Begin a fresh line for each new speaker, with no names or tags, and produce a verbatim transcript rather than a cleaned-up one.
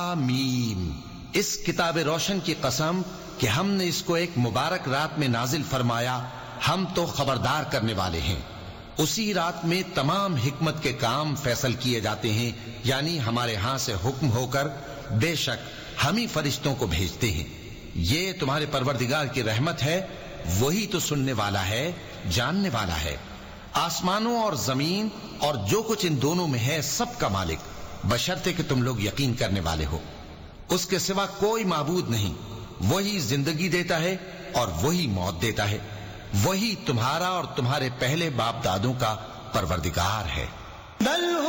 आमीन। इस किताब रोशन की कसम कि हमने इसको एक मुबारक रात में नाजिल फरमाया, हम तो खबरदार करने वाले हैं। उसी रात में तमाम हिकमत के काम फैसल किए जाते हैं, यानी हमारे यहां से हुक्म होकर बेशक हम ही फरिश्तों को भेजते हैं। ये तुम्हारे परवरदिगार की रहमत है, वही तो सुनने वाला है, जानने वाला है। आसमानों और जमीन और जो कुछ इन दोनों में है सब का मालिक, बशर्ते कि तुम लोग यकीन करने वाले हो। उसके सिवा कोई माबूद नहीं। वही जिंदगी देता है और वही मौत देता है। वही तुम्हारा और तुम्हारे पहले बाप दादों का परवरदिगार है।